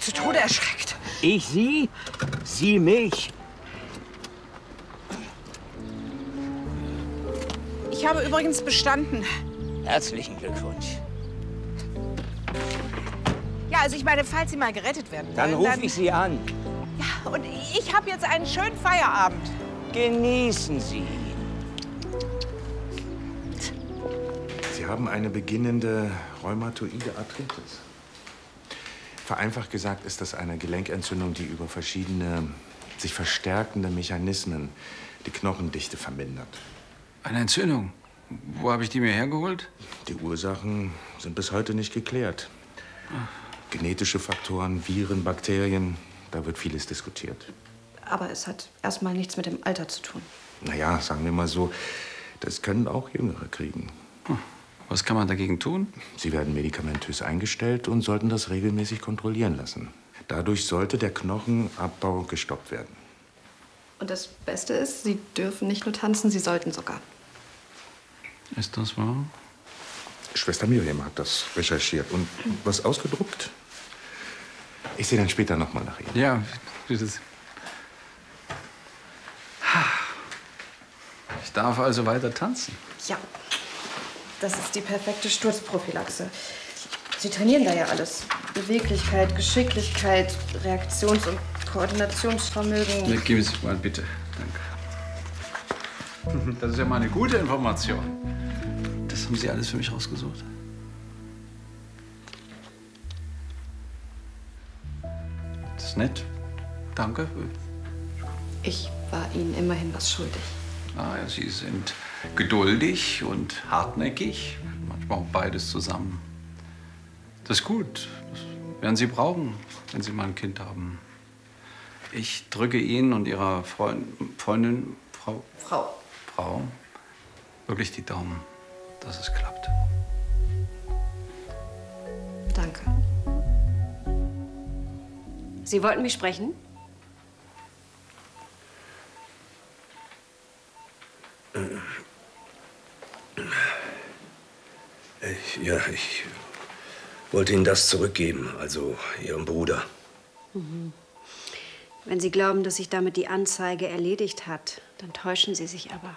zu Tode erschreckt. Ich Sie? Sie mich? Ich habe übrigens bestanden. Herzlichen Glückwunsch. Ja, also ich meine, falls Sie mal gerettet werden Dann wollen, rufe ich Sie an. Ja, und ich habe jetzt einen schönen Feierabend. Genießen Sie. Sie haben eine beginnende rheumatoide Arthritis. Vereinfacht gesagt ist das eine Gelenkentzündung, die über verschiedene sich verstärkende Mechanismen die Knochendichte vermindert. Eine Entzündung? Wo habe ich die mir hergeholt? Die Ursachen sind bis heute nicht geklärt. Genetische Faktoren, Viren, Bakterien, da wird vieles diskutiert. Aber es hat erstmal nichts mit dem Alter zu tun. Naja, sagen wir mal so, das können auch Jüngere kriegen. Was kann man dagegen tun? Sie werden medikamentös eingestellt und sollten das regelmäßig kontrollieren lassen. Dadurch sollte der Knochenabbau gestoppt werden. Und das Beste ist, Sie dürfen nicht nur tanzen, Sie sollten sogar. Ist das wahr? Schwester Miriam hat das recherchiert und was ausgedruckt. Ich sehe dann später noch mal nach Ihnen. Ja, bitte. Ich darf also weiter tanzen? Ja, das ist die perfekte Sturzprophylaxe. Sie trainieren da ja alles. Beweglichkeit, Geschicklichkeit, Reaktions- und Koordinationsvermögen. Ne, geben Sie mal bitte. Danke. Das ist ja mal eine gute Information. Das haben Sie alles für mich rausgesucht? Das ist nett. Danke. Ich war Ihnen immerhin was schuldig. Ah, ja, Sie sind geduldig und hartnäckig. Manchmal auch beides zusammen. Das ist gut. Das werden Sie brauchen, wenn Sie mal ein Kind haben. Ich drücke Ihnen und Ihrer Freundin, Frau, wirklich die Daumen, dass es klappt. Danke. Sie wollten mich sprechen? Ich wollte Ihnen das zurückgeben, also Ihrem Bruder. Mhm. Wenn Sie glauben, dass sich damit die Anzeige erledigt hat, dann täuschen Sie sich aber.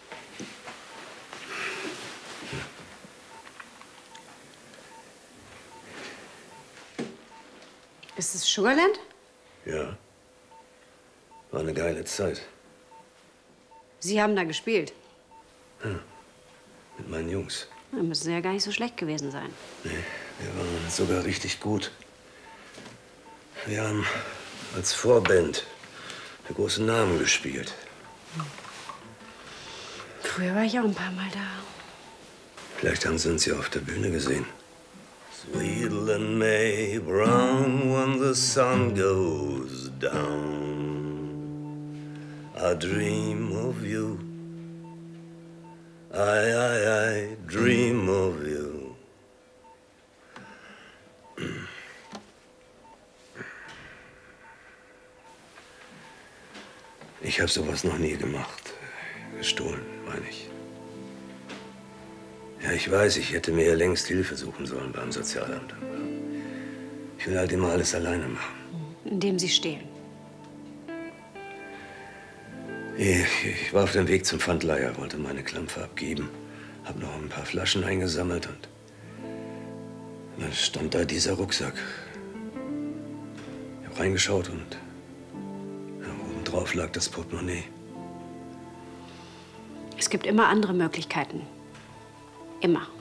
Ist es Sugarland? Ja. War eine geile Zeit. Sie haben da gespielt. Ja. Mit meinen Jungs. Da müssen Sie ja gar nicht so schlecht gewesen sein. Nee, wir waren sogar richtig gut. Wir haben als Vorband für große Namen gespielt. Früher war ich auch ein paar Mal da. Vielleicht haben Sie uns ja auf der Bühne gesehen. Sweet Lynn May Brown, when the sun goes down, I dream of you. I dream of you. Ich habe sowas noch nie gemacht. Gestohlen, meine ich. Ja, ich weiß, ich hätte mir ja längst Hilfe suchen sollen beim Sozialamt. Aber ich will halt immer alles alleine machen. Indem Sie stehlen. Ich war auf dem Weg zum Pfandleiher, wollte meine Klampfe abgeben. Hab noch ein paar Flaschen eingesammelt und dann stand da dieser Rucksack. Ich hab reingeschaut und oben drauf lag das Portemonnaie. Es gibt immer andere Möglichkeiten. Immer.